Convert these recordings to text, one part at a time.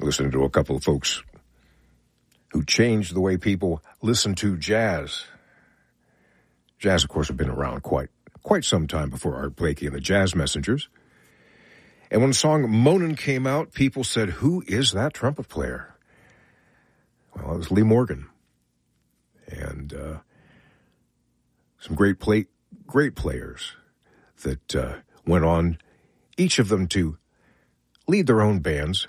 Listening to a couple of folks who changed the way people listen to jazz. Jazz, of course, have been around quite some time before Art Blakey and the Jazz Messengers. And when the song Moanin' came out, people said, who is that trumpet player? Well, it was Lee Morgan. And some great players that went on, each of them to lead their own bands.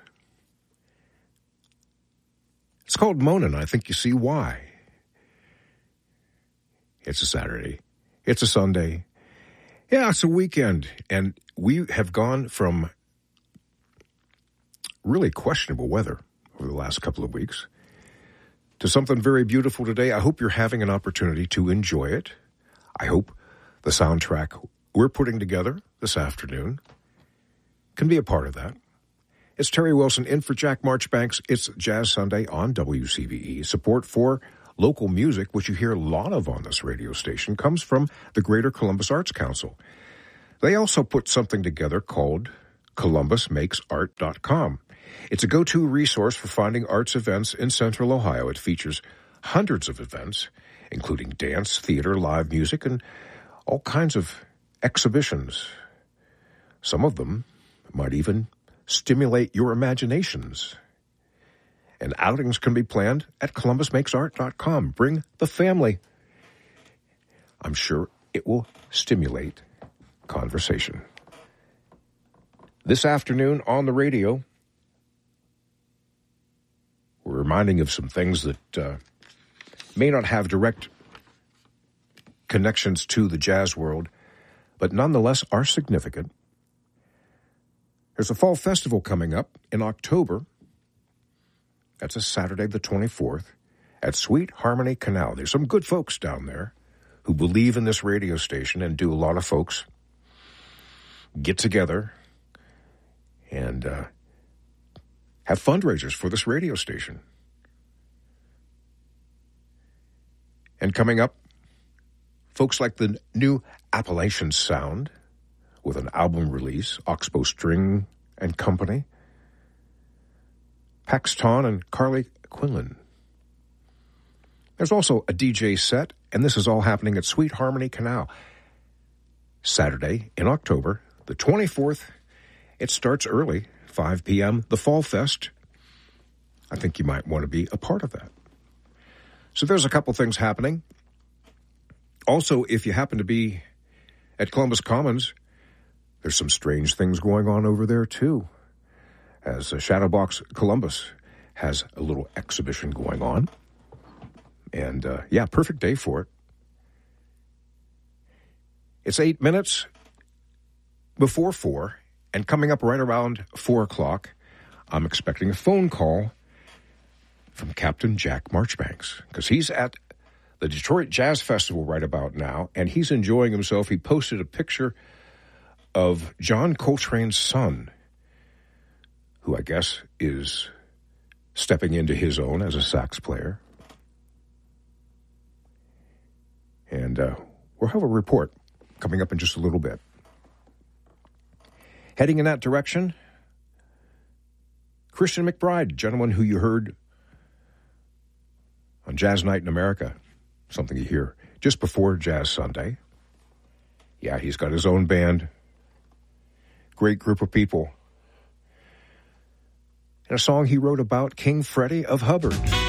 It's called Moanin'. I think you see why. It's a Saturday. It's a Sunday. Yeah, it's a weekend. And we have gone from really questionable weather over the last couple of weeks to something very beautiful today. I hope you're having an opportunity to enjoy it. I hope the soundtrack we're putting together this afternoon can be a part of that. It's Terry Wilson in for Jack Marchbanks. It's Jazz Sunday on WCVE. Support for local music, which you hear a lot of on this radio station, comes from the Greater Columbus Arts Council. They also put something together called ColumbusMakesArt.com. It's a go-to resource for finding arts events in Central Ohio. It features hundreds of events, including dance, theater, live music, and all kinds of exhibitions. Some of them might even stimulate your imaginations. And outings can be planned at ColumbusMakesArt.com. Bring the family. I'm sure it will stimulate conversation. This afternoon on the radio, we're reminding of some things that may not have direct connections to the jazz world, but nonetheless are significant. There's a fall festival coming up in October. That's a Saturday the 24th at Sweet Harmony Canal. There's some good folks down there who believe in this radio station, and do a lot of folks get together and have fundraisers for this radio station. And coming up, folks like the new Appalachian Sound with an album release, Oxbow String and Company, Paxton and Carly Quinlan. There's also a DJ set, and this is all happening at Sweet Harmony Canal. Saturday in October, the 24th. It starts early, 5 p.m., the Fall Fest. I think you might want to be a part of that. So there's a couple things happening. Also, if you happen to be at Columbus Commons, there's some strange things going on over there, too, as Shadowbox Columbus has a little exhibition going on. And, perfect day for it. It's 8 minutes before 4, and coming up right around 4 o'clock, I'm expecting a phone call from Captain Jack Marchbanks, because he's at the Detroit Jazz Festival right about now, and he's enjoying himself. He posted a picture of John Coltrane's son, who I guess is stepping into his own as a sax player. And we'll have a report coming up in just a little bit. Heading in that direction, Christian McBride, gentleman who you heard on Jazz Night in America, something you hear just before Jazz Sunday. Yeah, he's got his own band, great group of people, and a song he wrote about King Freddie of Hubbard.